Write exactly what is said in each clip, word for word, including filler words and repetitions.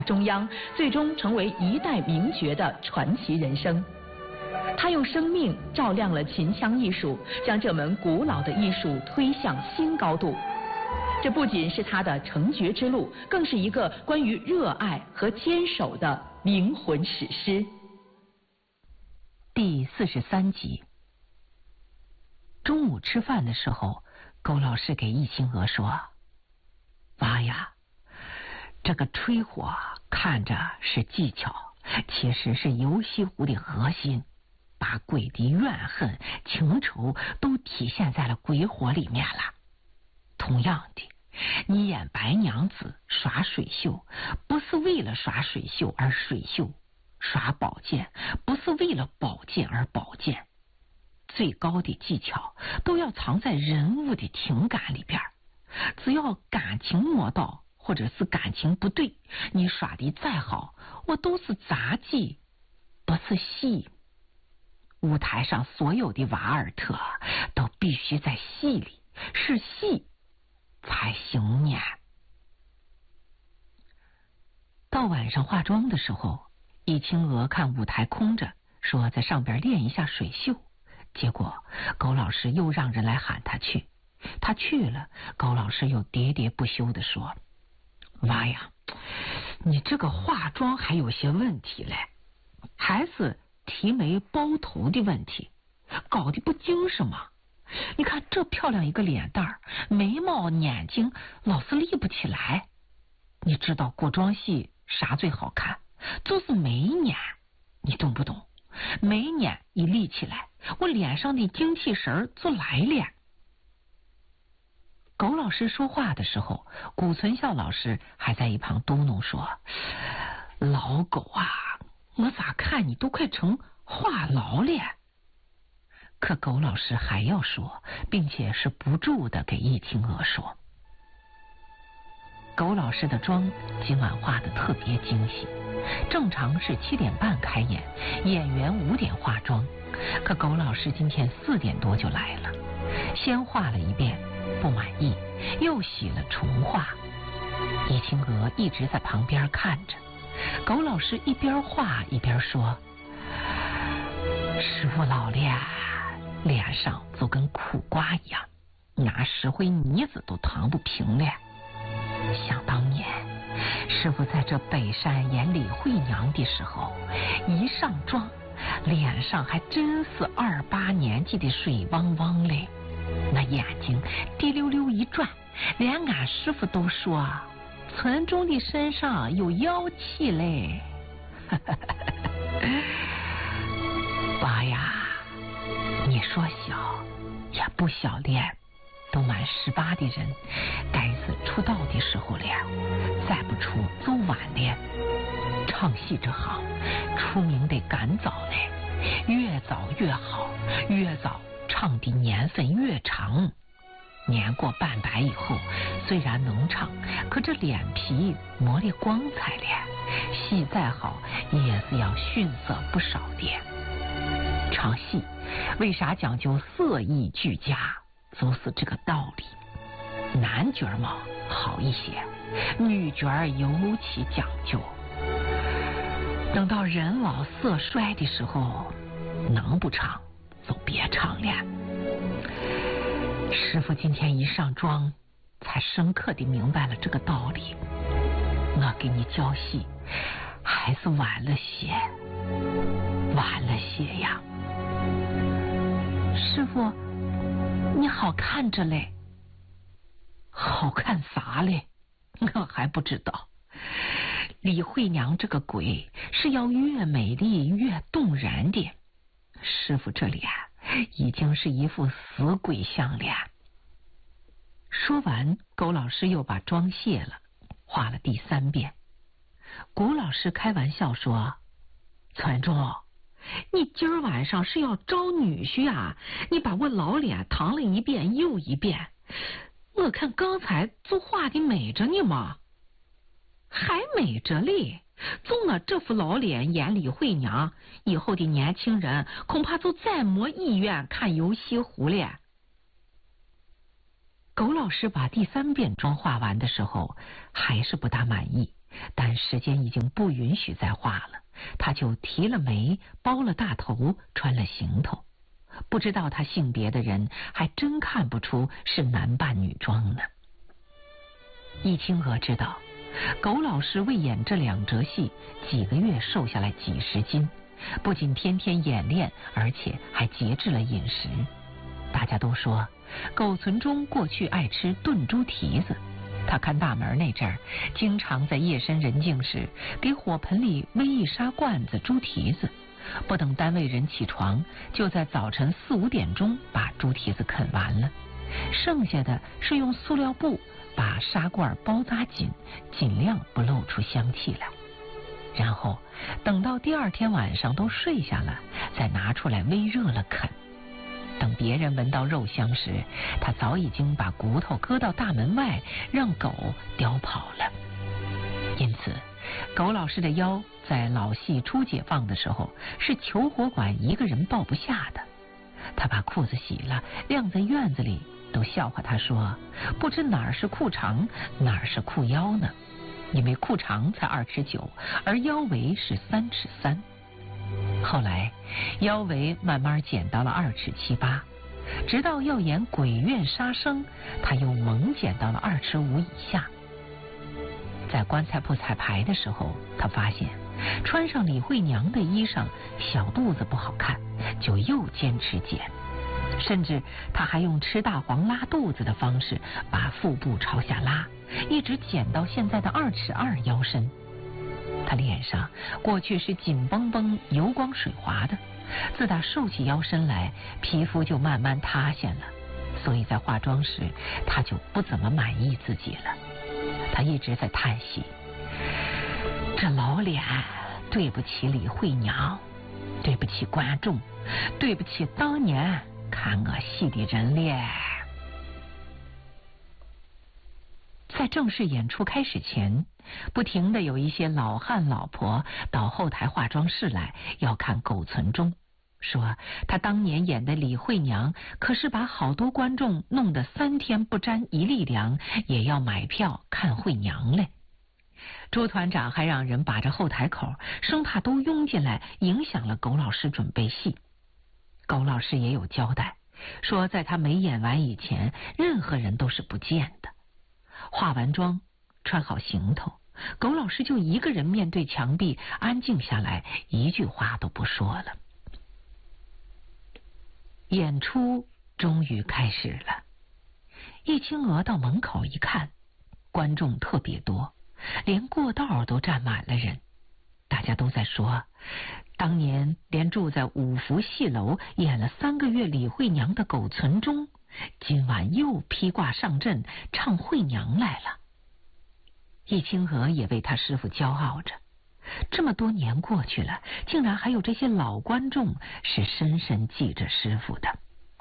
中央，最终成为一代名角的传奇人生。他用生命照亮了秦腔艺术，将这门古老的艺术推向新高度。这不仅是他的成角之路，更是一个关于热爱和坚守的灵魂史诗。 第四十三集。中午吃饭的时候，勾老师给易清娥说：“娃呀，这个吹火看着是技巧，其实是游西湖的核心，把鬼的怨恨、情仇都体现在了鬼火里面了。同样的，你演白娘子耍水袖，不是为了耍水袖而水袖，耍宝剑不是为了宝剑而宝剑。最高的技巧都要藏在人物的情感里边，只要感情磨到或者是感情不对，你耍的再好，我都是杂技，不是戏。舞台上所有的瓦尔特都必须在戏里，是戏才行呢。”到晚上化妆的时候，易清娥看舞台空着，说在上边练一下水袖。结果高老师又让人来喊他去，他去了，高老师又喋喋不休地说：“娃呀，你这个化妆还有些问题嘞，还是提眉包头的问题，搞得不精神吗？你看这漂亮一个脸蛋儿，眉毛眼睛老是立不起来。你知道古装戏啥最好看？就是眉眼，你懂不懂？眉眼一立起来，我脸上的精气神就来了。”狗老师说话的时候，谷存孝老师还在一旁嘟哝说：“老狗啊，我咋看你都快成话痨了。”可狗老师还要说，并且是不住的给易清娥说。狗老师的妆今晚化的特别精细，正常是七点半开演，演员五点化妆，可狗老师今天四点多就来了，先化了一遍，不满意，又洗了重化。易清娥一直在旁边看着，狗老师一边画一边说：“师傅老了，脸上就跟苦瓜一样，拿石灰泥子都淌不平了。想当年师傅在这北山演李慧娘的时候，一上妆脸上还真是二八年纪的水汪汪嘞，那眼睛滴溜溜一转，连俺师傅都说村中的身上有妖气嘞。”娃呀，你说小也不小了，都满十八的人，该是出道的时候了，再不出就晚了。唱戏这行出名得赶早嘞，越早越好，越早唱的年份越长。年过半百以后，虽然能唱，可这脸皮磨得光彩了，戏再好也是要逊色不少的。唱戏为啥讲究色艺俱佳，就是这个道理。男角嘛好一些，女角尤其讲究。等到人老色衰的时候，能不唱就别唱了。师傅今天一上妆，才深刻地明白了这个道理。我给你教戏还是晚了些，晚了些呀。师傅，你好看着嘞。好看啥嘞？我还不知道。李慧娘这个鬼是要越美丽越动人的，师傅这里啊已经是一副死鬼相了。说完，狗老师又把妆卸了，画了第三遍。谷老师开玩笑说：“村中，你今儿晚上是要招女婿啊？你把我老脸淌了一遍又一遍，我看刚才就画的美着呢嘛。”“还美着嘞，就我这副老脸演李慧娘，以后的年轻人恐怕就再没意愿看游西湖了。”狗老师把第三遍妆画完的时候，还是不大满意， 但时间已经不允许再画了，他就提了眉，包了大头，穿了行头。不知道他性别的人还真看不出是男扮女装呢。易清娥知道苟老师为演这两折戏，几个月瘦下来几十斤，不仅天天演练，而且还节制了饮食。大家都说苟存中过去爱吃炖猪蹄子，他看大门那阵儿，经常在夜深人静时给火盆里煨一砂罐子猪蹄子，不等单位人起床，就在早晨四五点钟把猪蹄子啃完了，剩下的是用塑料布把砂罐包扎紧，尽量不露出香气来。然后等到第二天晚上都睡下了，再拿出来煨热了啃。等别人闻到肉香时，他早已经把骨头搁到大门外，让狗叼跑了。因此苟老师的腰在老戏初解放的时候是求活馆一个人抱不下的。他把裤子洗了晾在院子里，都笑话他说不知哪儿是裤长哪儿是裤腰呢，因为裤长才二尺九，而腰围是三尺三。后来腰围慢慢减到了二尺七八，直到要演鬼院杀生，他又猛减到了二尺五以下。在棺材铺彩排的时候，他发现穿上李慧娘的衣裳小肚子不好看，就又坚持减，甚至他还用吃大黄拉肚子的方式把腹部朝下拉，一直减到现在的二尺二腰身。他脸上过去是紧绷绷油光水滑的，自打瘦起腰身来，皮肤就慢慢塌陷了，所以在化妆时他就不怎么满意自己了。他一直在叹息，这老脸对不起李慧娘，对不起观众，对不起当年看我戏的人咧。在正式演出开始前，不停的有一些老汉老婆到后台化妆室来要看苟存中，说他当年演的李慧娘可是把好多观众弄得三天不沾一粒粮，也要买票看慧娘嘞。朱团长还让人把着后台口，生怕都拥进来影响了苟老师准备戏。苟老师也有交代，说在他没演完以前，任何人都是不见的。化完妆，穿好行头，苟老师就一个人面对墙壁，安静下来，一句话都不说了。演出终于开始了。易清娥到门口一看，观众特别多，连过道都站满了人。大家都在说，当年连住在五福戏楼演了三个月李慧娘的苟存中，今晚又披挂上阵唱慧娘来了。易清娥也为他师父骄傲着，这么多年过去了，竟然还有这些老观众是深深记着师父的。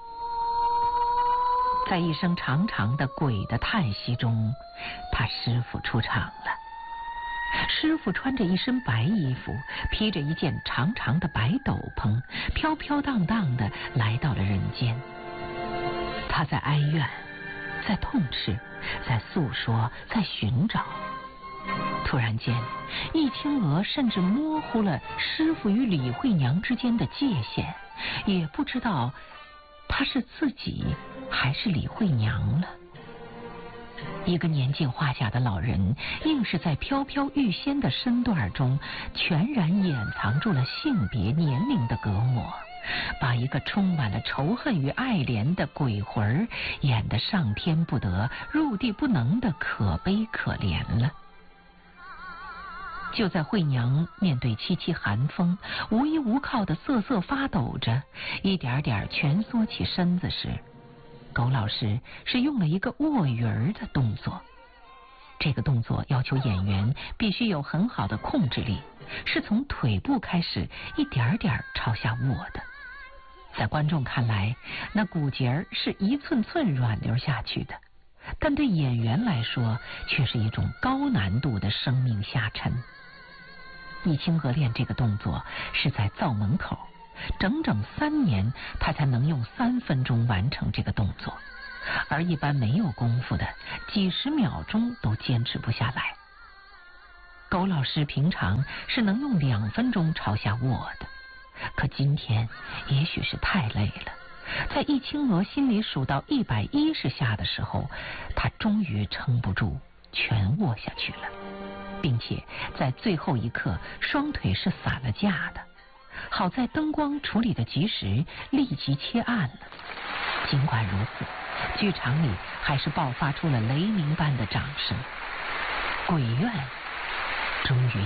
在一声长长的鬼的叹息中，他师父出场了。师父穿着一身白衣服，披着一件长长的白斗篷，飘飘荡荡的来到了人间。他在哀怨，在痛斥，在诉说，在寻找。突然间，易清娥甚至模糊了师父与李慧娘之间的界限，也不知道他是自己还是李慧娘了。一个年近花甲的老人，硬是在飘飘欲仙的身段中，全然掩藏住了性别年龄的隔膜，把一个充满了仇恨与爱怜的鬼魂演得上天不得入地不能的可悲可怜了。就在慧娘面对凄凄寒风，无依无靠的瑟瑟发抖着，一点点蜷缩起身子时，苟老师是用了一个卧鱼儿的动作。这个动作要求演员必须有很好的控制力，是从腿部开始一点点朝下卧的。在观众看来，那骨节儿是一寸寸软流下去的，但对演员来说却是一种高难度的生命下沉。易清娥练这个动作是在灶门口，整整三年他才能用三分钟完成这个动作，而一般没有功夫的几十秒钟都坚持不下来。 狗老师平常是能用两分钟朝下卧的，可今天也许是太累了，在易清娥心里数到一百一十下的时候，他终于撑不住，全卧下去了，并且在最后一刻双腿是散了架的。好在灯光处理的及时，立即切暗了。尽管如此，剧场里还是爆发出了雷鸣般的掌声。鬼院终于